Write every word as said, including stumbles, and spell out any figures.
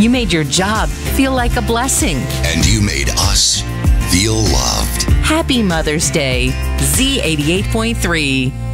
You made your job feel like a blessing. And you made us feel loved. Happy Mother's Day, Z eighty-eight point three.